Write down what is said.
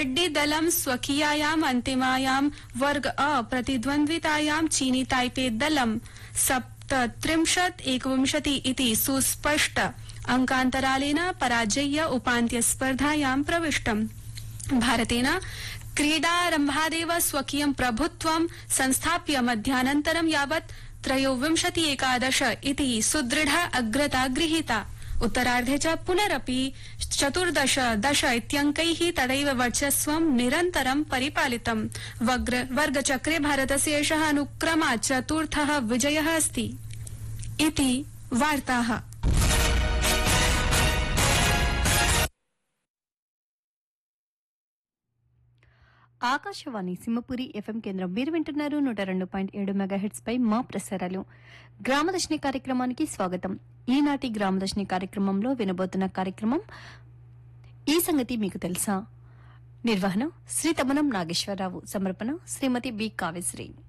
कबड्डी दलं स्वकीयायाम् अन्तिमायां वर्ग अ प्रतिद्वन्द्वितायां चीनी ताइपे दलं 37-21 इति सुस्पष्ट अंकान्तरालेन पराजय्य उपान्त्यस्पर्धायां प्रविष्टम्। भारतेन क्रीडारम्भादेव स्वकीयं प्रभुत्वं संस्थाप्य मध्यानन्तरं यावत् 23-11 इति सुदृढा अग्रता गृहीता। उत्तरार्धे च पुनरपि 14-10 इत्यङ्कैः तदैव वर्चस्वं निरन्तरं परिपालितम्। वर्गचक्रे भारतस्य एषः अनुक्रमात् चतुर्थः विजयः अस्ति। इति वार्ताः। ఆకాశవాణి సింహపురి ఎఫ్ఎం కేంద్రం మీరు వింటున్నారు 102.7 మెగాహెర్ట్జ్ పై మా ప్రసారాలు. గ్రామదర్శిని కార్యక్రమానికి స్వాగతం. ఈనాటి గ్రామదర్శిని కార్యక్రమంలో వినబోతున్న కార్యక్రమం ఈ సంగతి మీకు తెలుసా. నిర్వహణ శ్రీ తమనం నాగేశ్వరరావు, సమర్పణ శ్రీమతి బి కావ్యశ్రీ.